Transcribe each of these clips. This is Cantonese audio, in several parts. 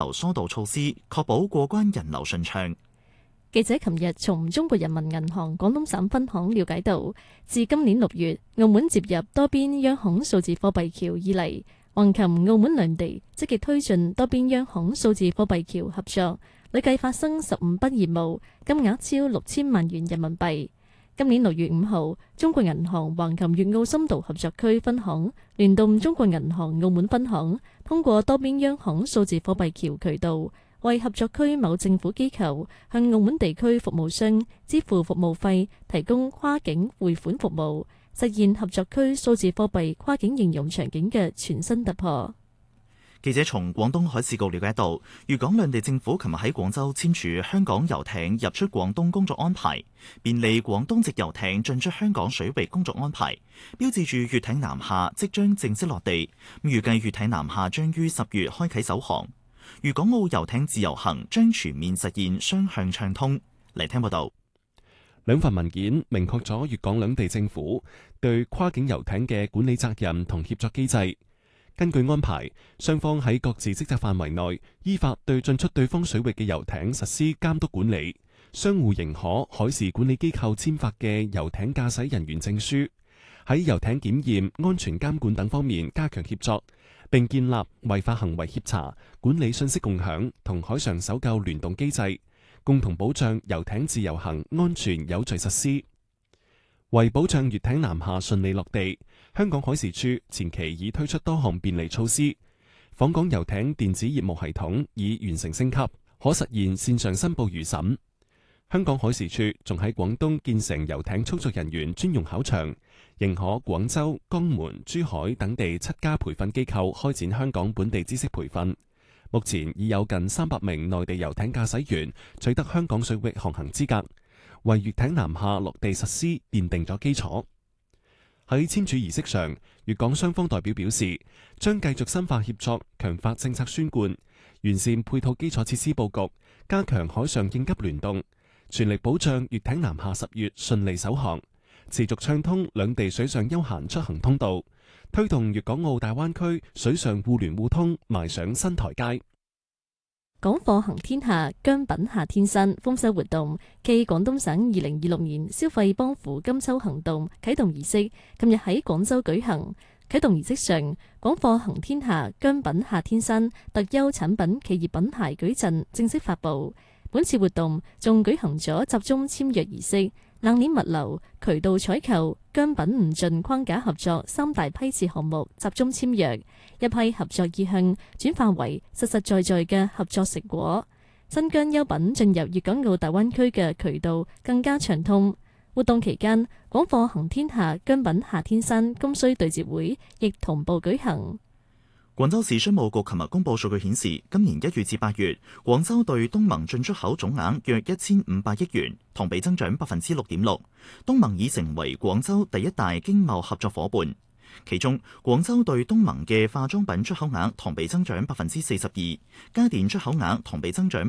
流疏導措施，確保過關人流順暢。 記者琴日從中國人民銀行廣東省分行了解到，自今年6月澳門接入多邊央行數字貨幣橋以嚟，橫琴澳門兩地積極推進多邊央行數字貨幣橋合作，累計發生15筆業務，金額超6000萬元人民幣。今年6月5號，中國銀行橫琴粵澳深度合作區分行聯動中國銀行澳門分行，通過多邊央行數字貨幣橋渠道，為合作區某政府機構向澳門地區服務商支付服務費，提供跨境匯款服務，實現合作區數字貨幣跨境應用場景嘅全新突破。 記者從廣東海事局了解到，粵港兩地政府琴日喺廣州簽署香港遊艇入出廣東工作安排，便利廣東籍遊艇進出香港水域工作安排，標誌住粵艇南下即將正式落地。預計粵艇南下將於10月開啟首航，粵港澳遊艇自由行將全面實現雙向暢通。嚟聽報道。 兩份文件明確咗粵港兩地政府對跨境遊艇嘅管理責任同協作機制。根據安排，雙方喺各自職責範圍內，依法對進出對方水域嘅遊艇實施監督管理，相互認可海事管理機構簽發嘅遊艇駕駛人員證書，喺遊艇檢驗、安全監管等方面加強協作，並建立違法行為協查、管理信息共享同海上搜救聯動機制，共同保障遊艇自由行安全有序實施。為保障粵艇南下順利落地，香港海事處前期已推出多項便利措施，訪港遊艇電子業務系統已完成升級，可實現線上申報預審。香港海事處仲喺廣東建成遊艇操作人員專用考場，認可廣州、江門、珠海等地7家培訓機構開展香港本地知識培訓。目前已有近300名內地遊艇駕駛員取得香港水域航行資格，為粵艇南下落地實施奠定咗基礎。喺簽署儀式上，粵港雙方代表表示，將繼續深化協作，強化政策宣貫，完善配套基礎設施佈局，加強海上應急聯動，全力保障粵艇南下10月順利首航，持續暢通兩地水上休閒出行通道，推動粵港澳大灣區水上互聯互通邁上新台階。 港貨行天下，薑品夏天新豐收活動暨廣東省2026年消費幫扶金秋行動啟動儀式，今日喺廣州舉行。啟動儀式上，港貨行天下薑品夏天新特優產品企業品牌矩陣正式發布。本次活動仲舉行咗集中簽約儀式、冷鏈物流、渠道採購、薑品唔盡框架合作3大批次項目集中簽約，一批合作意向轉化為實實在在嘅合作成果。新薑優品進入粵港澳大灣區嘅渠道更加暢通。活動期間，廣貨行天下薑品夏天新供需對接會亦同步舉行。 廣州市商務局琴日公布數據顯示，今年1月至8月，廣州對東盟進出口總額約1500億元，同比增長6.6%。東盟已成為廣州第一大經貿合作夥伴。其中，廣州對東盟嘅化妝品出口額同比增長42%，家電出口額同比增長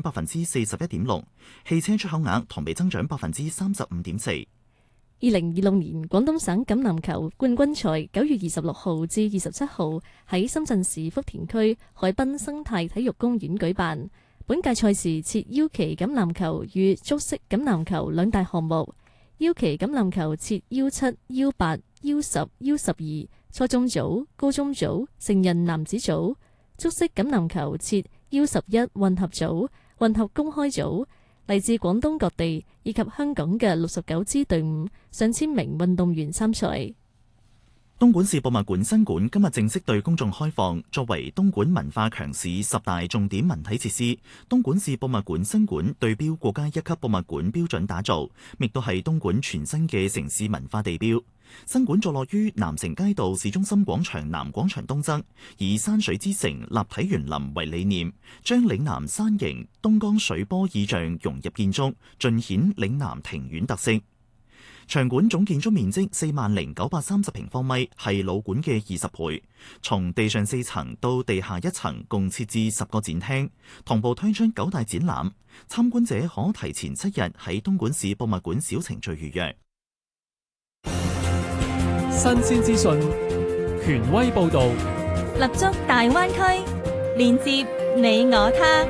41.6%，汽車出口額同比增長35.4%。 2026年廣東省錦籃球冠軍賽9月26號至27號喺深圳市福田區海濱生態體育公園舉辦。本屆賽事設腰旗錦籃球與足式錦籃球兩大項目。腰旗錦籃球設U7、U8、U10、U12，初中組、高中組、成人男子組；足式錦籃球設 U11 混合組、混合公開組。嚟自廣東各地以及香港嘅69支隊伍，上千名運動員參賽。 東莞市博物館新館今日正式對公眾開放，作為東莞文化強市10大重點文體設施，東莞市博物館新館對標國家1級博物館標準打造，亦都係東莞全新嘅城市文化地標。新館坐落於南城街道市中心廣場南廣場東側，以山水之城、立體園林為理念，將嶺南山形、東江水波意象融入建築，盡顯嶺南庭院特色。場館總建築面積40930平方米，係老館嘅20倍。從地上4層到地下1層，共設置10個展廳，同步推出9大展覽。參觀者可提前7日喺東莞市博物館小程序預約。 新鮮資訊，權威報導， 立足大灣區，連接你我他。